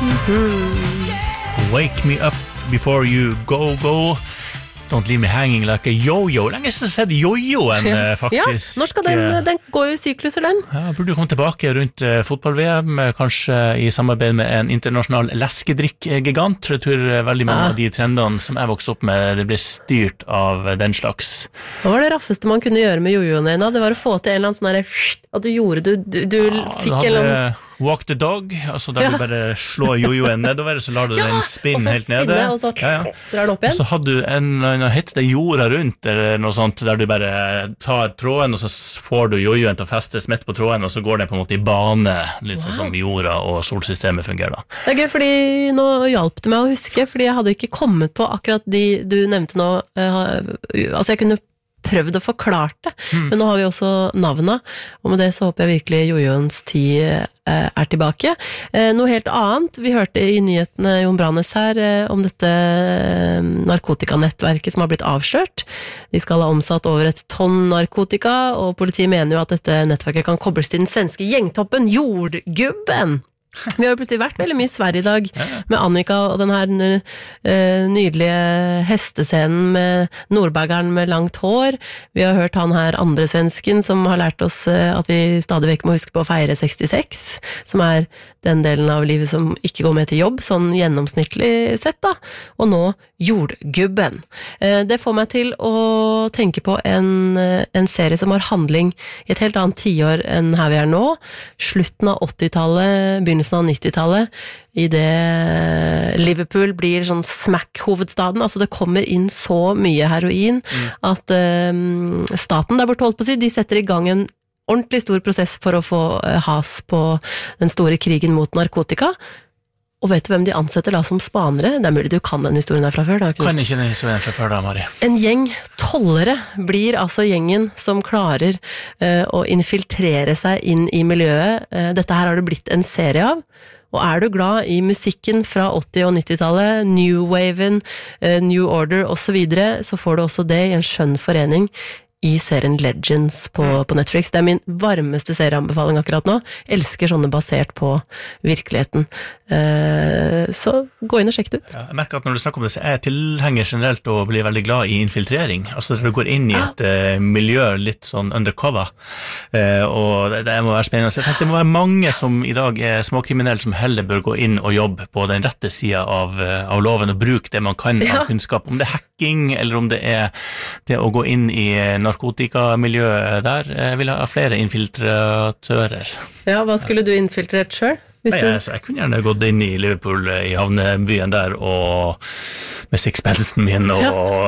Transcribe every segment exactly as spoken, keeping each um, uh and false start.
Wake me up before you go, go. Don't leave me hanging like a yo-yo. Lenge siden jeg har sett yo-yoen, faktisk. Ja, når skal den, den går jo i sykluser, den. Ja, burde jo komme tilbake rundt uh, fotball-V M, kanskje i samarbeid med en internasjonal leskedrikk-gigant. Jeg tror veldig mange ja. av de trendene som jeg vokste opp med, det ble styrt av den slags. Hva var det raffeste man kunne gjøre med yo-yoene ena? Det var å få til en eller annen sånn der, at du gjorde, du, du, du ja, fikk en eller annen... Walk the dog, altså der ja. du bare slår jojoen nedover, så lar du ja, den spinne helt nede. Og så ja, ja. drar det opp igjen. Og så hadde du en, en hit det jorda rundt, eller noe sånt, der du bare tar tråden, og så får du jojoen til å feste smett på tråden, og så går den på en måte i bane, litt wow. sånn som jorda og solsystemet fungerer da. Det er gøy, fordi nå hjalp du meg å huske, fordi jeg hadde ikke kommet på akkurat de du nevnte nå, uh, altså jeg kunne prøvd å forklare det, mm. men nå har vi også navnet, og med det så håper jeg virkelig jojoens tid eh, er tilbake. Eh, noe helt annet, vi hørte i nyhetene Jon Branes her eh, om dette narkotikanettverket som har blitt avslørt. De skal ha omsatt over et tonn narkotika, og politiet mener jo at dette nettverket kan kobles til den svenske gjengtoppen Jordgubben. Vi har jo plutselig vært veldig mye i Sverige i dag med Annika og den her uh, nydelige hestescenen med Nordbergeren med langt hår. Vi har hørt han her andre svensken som har lært oss uh, at vi stadig vekk må huske på å feire sekstiseks, som er den delen av livet som ikke går med til jobb, sånn gjennomsnittlig sett da. Og nå Jordgubben. Uh, det får meg til å tenke på en, uh, en serie som har handling i et helt annet tiår enn her vi er nå. Slutten av åttitallet, begynnelsen av nittitallet, i det Liverpool blir sånn smack-hovedstaden, altså det kommer inn så mye heroin mm. at um, staten der borte holdt på å si, de setter i gang en ordentlig stor prosess for å få uh, has på den store krigen mot narkotika. Og vet du hvem de ansetter da som spanere? Det er mulig du kan den historien her fra før da, Knut. Kan ikke den historien fra før da, Mari. En gjeng tollere blir altså gjengen som klarer uh, å infiltrere seg inn i miljøet. Uh, dette her har det blitt en serie av. Og er du glad i musikken fra åtti- og nittitallet, New Waven, uh, New Order og så videre, så får du også det i en skjønn forening i serien Legends på, på Netflix. Det er min varmeste serieanbefaling akkurat nå. Elsker sånne basert på virkeligheten. Uh, så gå inn og sjekk det ut. Ja, jeg merker at når du snakker om det, så er jeg tilhenger generelt å bli veldig glad i infiltrering. Altså når du går inn i et ja. uh, miljø litt sånn undercover, uh, og det, det må være spennende. Så jeg tenker det må være mange som i dag er småkriminelle som heller bør gå inn og jobbe på den rette siden av, uh, av loven og bruke det man kan ja. av kunnskap. Om det er hacking, eller om det er det å gå inn i narkotikamiljøet der, jeg vil ha flere infiltratører. Ja, hva skulle du infiltrert selv? Nei, jeg, jeg kunne gjerne gått inn i Liverpool, i havnebyen der, og med sixpensen min, og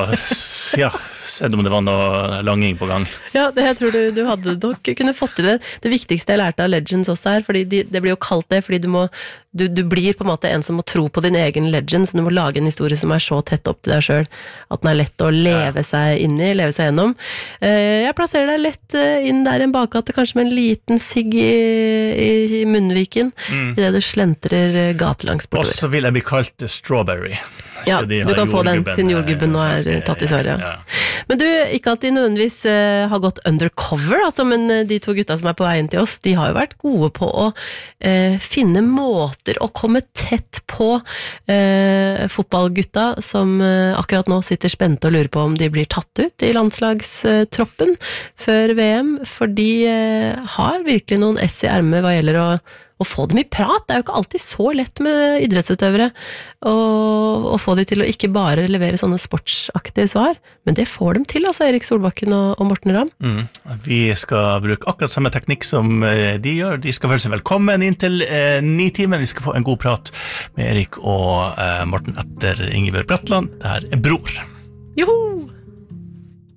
ja, ja sett om det var noe langing på gang. Ja, det jeg tror du, du hadde nok kunne fått til det. Det viktigste jeg lærte av Legends også her, fordi de, det blir jo kalt det, fordi du må, du, du blir på en måte en som må tro på din egen legend, så du må lage en historie som er så tett opp til deg selv, at den er lett å leve ja. seg inn i, leve seg gjennom. Jeg plasserer deg lett inn der i en bakgate, kanskje med en liten sigg i, i, i munnviken, mm. i det du slentrer gatelangs bortover. Og så vil jeg bli kalt Strawberry. Ja, du kan få den siden jordgubben nå er tatt i Sverige. Ja. Men du, ikke at de nødvendigvis uh, har gått undercover, altså, men de to gutta som er på veien til oss, de har jo vært gode på å uh, finne måter å komme tett på uh, fotballgutta som uh, akkurat nå sitter spent og lurer på om de blir tatt ut i landslagstroppen før V M, for de uh, har virkelig noen ess i ermet hva gjelder å å få dem i prat. Det er jo ikke alltid så lett med idrettsutøvere å, å få dem til å ikke bare levere sånne sportsaktige svar, men det får dem til, altså Erik Solbakken og, og Morten Ramm. Mm. Vi skal bruke akkurat samme teknikk som de gjør. De skal føle seg velkommen inn til eh, ni timer. Vi skal få en god prat med Erik og eh, Morten etter Ingebjørg Bratland. Det her er Bror. Joho!